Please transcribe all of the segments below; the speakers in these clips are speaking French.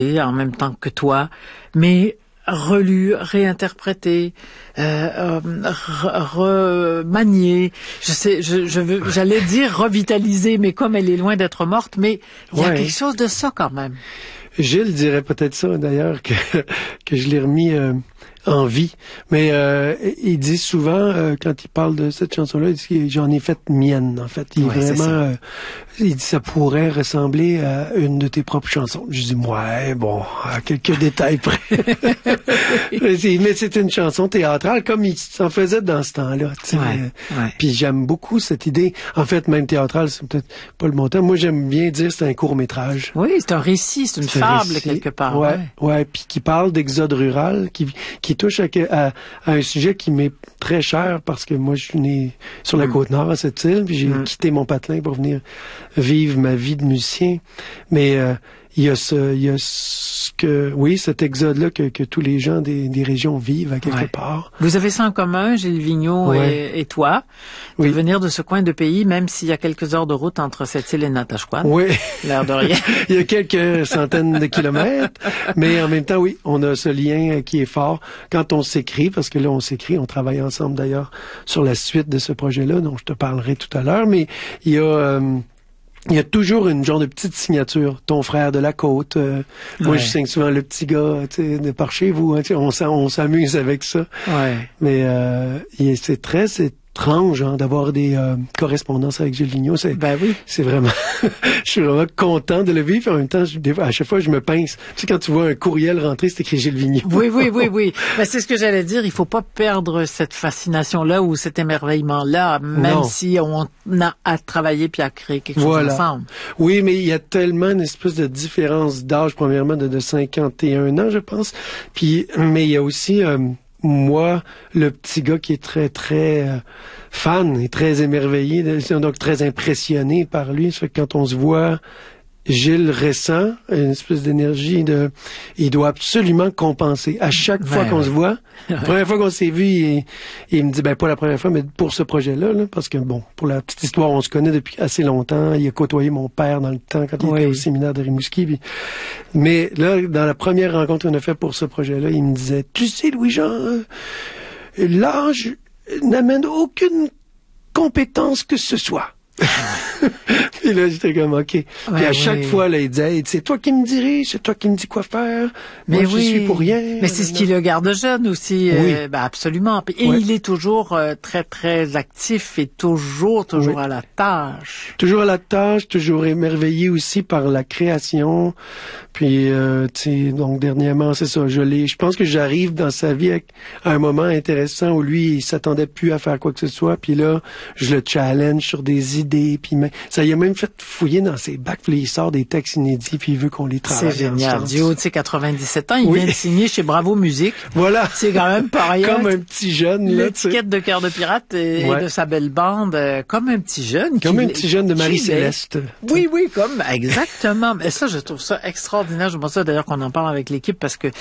en même temps que toi, mais relu, réinterprété, remanié. J'allais dire revitalisé, mais comme elle est loin d'être morte, mais il y a quelque chose de ça quand même. Gilles dirait peut-être ça d'ailleurs que je l'ai remis en vie. Mais il dit souvent, quand il parle de cette chanson-là, il dit que j'en ai fait mienne, en fait. Il est vraiment... il dit ça pourrait ressembler à une de tes propres chansons. Je dis, ouais, bon, à quelques détails près. Mais c'est une chanson théâtrale, comme il s'en faisait dans ce temps-là. Puis j'aime beaucoup cette idée. En fait, même théâtrale, c'est peut-être pas le bon terme. Moi, j'aime bien dire c'est un court-métrage. Oui, c'est un récit, c'est une fable, quelque part. Ouais, puis qui parle d'exode rural, qui touche à un sujet qui m'est très cher parce que moi, je suis né sur la Côte-Nord, à cette île, puis j'ai quitté mon patelin pour venir vivre ma vie de musicien. Mais il y a cet exode-là que tous les gens des régions vivent à quelque part. Vous avez ça en commun, Gilles Vigneault et toi, de venir de ce coin de pays, même s'il y a quelques heures de route entre cette île et Natashquan. Oui. L'air de rien. Il y a quelques centaines de kilomètres, mais en même temps, oui, on a ce lien qui est fort quand on s'écrit, parce que là, on s'écrit, on travaille ensemble d'ailleurs sur la suite de ce projet-là, dont je te parlerai tout à l'heure, mais il y a toujours une genre de petite signature. Ton frère de la côte. Moi, je signe souvent le petit gars, tu sais, de par chez vous. Hein, on s'amuse avec ça. Mais c'est très étrange d'avoir des correspondances avec Gilles Vigneault. C'est vraiment... je suis vraiment content de le vivre. En même temps, à chaque fois, je me pince. Tu sais, quand tu vois un courriel rentrer, c'est écrit Gilles Vigneault. Oui. Ben, c'est ce que j'allais dire. Il faut pas perdre cette fascination-là ou cet émerveillement-là, même si on a à travailler puis à créer quelque chose ensemble. Oui, mais il y a tellement une espèce de différence d'âge, premièrement, de 51 ans, je pense. Puis, mais il y a aussi... moi, le petit gars qui est très, très fan et très émerveillé, donc très impressionné par lui. Ça fait que quand on se voit, Gilles ressent une espèce d'énergie il doit absolument compenser. À chaque fois qu'on se voit, la première fois qu'on s'est vu, il me dit, pas la première fois, mais pour ce projet-là, parce que pour la petite histoire, on se connaît depuis assez longtemps. Il a côtoyé mon père dans le temps, quand il était au séminaire de Rimouski. Mais là, dans la première rencontre qu'on a faite pour ce projet-là, il me disait, tu sais, Louis-Jean, l'âge n'amène aucune compétence que ce soit. Puis là, j'étais comme, OK. Puis à chaque fois, là, il disait, c'est toi qui me dirige, c'est toi qui me dis quoi faire. Moi, je suis pour rien. Mais c'est ce qui le garde jeune aussi. Absolument. Et il est toujours très, très actif et toujours à la tâche. Toujours à la tâche, toujours émerveillé aussi par la création. Puis, donc, dernièrement, c'est ça. Je pense que j'arrive dans sa vie à un moment intéressant où lui, il s'attendait plus à faire quoi que ce soit. Puis là, je le challenge sur des idées. Puis ça y a même fait fouiller dans ses bacs. Puis il sort des textes inédits. Puis il veut qu'on les travaille. C'est génial. Dio, 97 ans, il vient de signer chez Bravo Musique. Voilà. C'est quand même pas rien. Comme un petit jeune. L'étiquette de Cœur de Pirate et de sa belle bande, comme un petit jeune. Comme un petit jeune de Marie-Céleste. Oui, exactement. Mais ça, je trouve ça extraordinaire. Je pense ça d'ailleurs qu'on en parle avec l'équipe parce que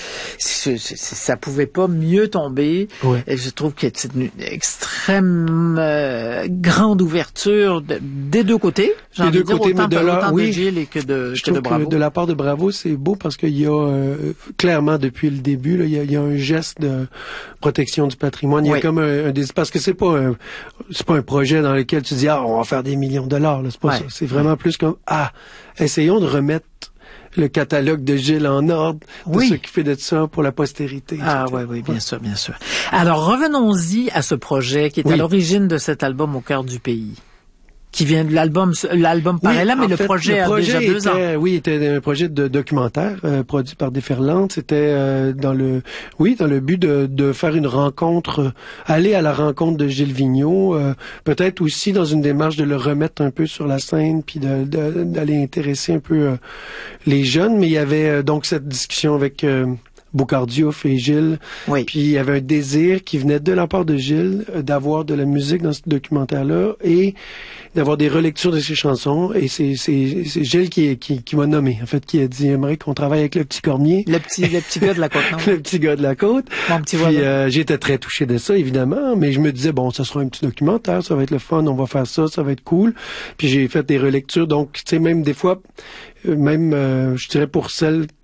ça pouvait pas mieux tomber. Et je trouve que c'est une extrême grande ouverture des deux côtés. J'ai envie de dire autant de Gilles et que de Bravo. De la part de Bravo, c'est beau parce qu'il y a clairement depuis le début, là, il y a un geste de protection du patrimoine. Il y a comme parce que c'est pas un projet dans lequel tu dis on va faire des millions de dollars. Là. C'est pas ça. C'est vraiment plus comme essayons de remettre le catalogue de Gilles en ordre, de s'occuper de ça pour la postérité. Oui, bien sûr. Alors, revenons-y à ce projet qui est à l'origine de cet album Au cœur du pays. Qui vient de l'album paraît là, mais le projet a déjà 2 ans. Oui, était un projet de documentaire produit par Déferlante. C'était dans le but de faire une rencontre, aller à la rencontre de Gilles Vigneault, peut-être aussi dans une démarche de le remettre un peu sur la scène, puis d'aller intéresser un peu les jeunes. Mais il y avait donc cette discussion avec Boucardiouf et Gilles. Puis il y avait un désir qui venait de la part de Gilles d'avoir de la musique dans ce documentaire-là et d'avoir des relectures de ses chansons. Et c'est Gilles qui m'a nommé, en fait, qui a dit, j'aimerais qu'on travaille avec le petit Cormier. Le petit gars de la côte, non? Le petit gars de la côte. Mon petit Puis j'étais très touché de ça, évidemment, mais je me disais, ça sera un petit documentaire, ça va être le fun, on va faire ça va être cool. Puis j'ai fait des relectures, donc, tu sais, même des fois, je dirais pour celles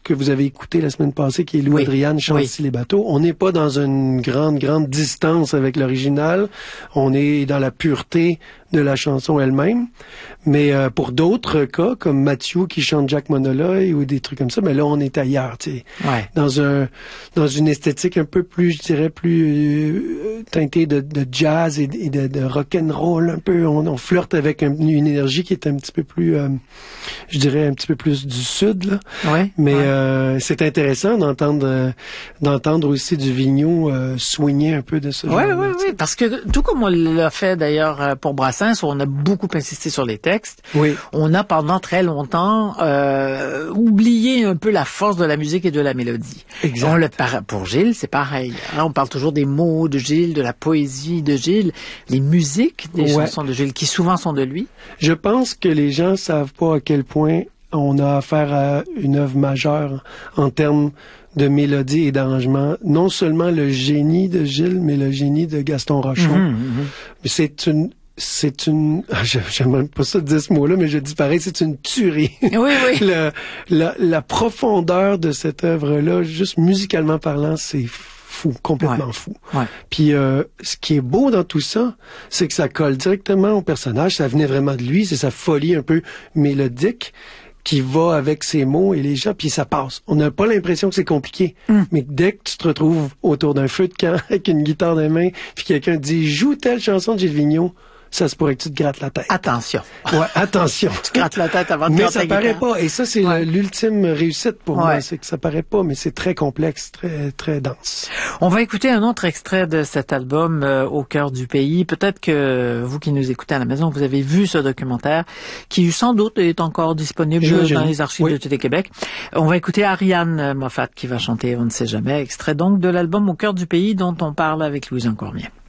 que vous avez écouté la semaine passée, qui est Lou Adrian, Chantilly les bateaux. On n'est pas dans une grande distance avec l'original. On est dans la pureté de la chanson elle-même. Mais pour d'autres cas, comme Mathieu qui chante Jack Monoloy ou des trucs comme ça, mais là, on est ailleurs, tu sais. Ouais. Dans une esthétique un peu plus, je dirais, plus teintée de jazz et de rock'n'roll un peu. On flirte avec une énergie qui est un petit peu plus, je dirais, un petit peu plus du sud, là. Ouais. Mais c'est intéressant d'entendre aussi du Vigneault soigner un peu de ce genre. Oui, parce que tout comme on l'a fait d'ailleurs pour Brassens, où on a beaucoup insisté sur les textes, on a pendant très longtemps oublié un peu la force de la musique et de la mélodie. Exact. Pour Gilles, c'est pareil. Hein, on parle toujours des mots de Gilles, de la poésie de Gilles, les musiques des chansons de Gilles, qui souvent sont de lui. Je pense que les gens savent pas à quel point on a affaire à une œuvre majeure en termes de mélodie et d'arrangement. Non seulement le génie de Gilles, mais le génie de Gaston Rochon. C'est une, j'aime même pas ça dire ce mot-là, mais je dis pareil, c'est une tuerie. Oui. La profondeur de cette œuvre-là, juste musicalement parlant, c'est fou, complètement fou. Ouais. Puis ce qui est beau dans tout ça, c'est que ça colle directement au personnage, ça venait vraiment de lui, c'est sa folie un peu mélodique qui va avec ses mots et les gens, puis ça passe. On n'a pas l'impression que c'est compliqué, mais dès que tu te retrouves autour d'un feu de camp avec une guitare dans les mains, puis quelqu'un te dit « Joue telle chanson de Gilles Vigneault », ça se pourrait que tu te grattes la tête. Attention. Ouais, attention. Tu te grattes la tête avant de mais faire ça ta paraît guitare. pas. Et ça, c'est l'ultime réussite pour moi. C'est que ça paraît pas, mais c'est très complexe, très, très dense. On va écouter un autre extrait de cet album, Au cœur du pays. Peut-être que vous qui nous écoutez à la maison, vous avez vu ce documentaire, qui sans doute est encore disponible dans les archives de Télé-Québec. On va écouter Ariane Moffat qui va chanter On ne sait jamais, extrait donc de l'album Au cœur du pays dont on parle avec Louis-Jean Cormier.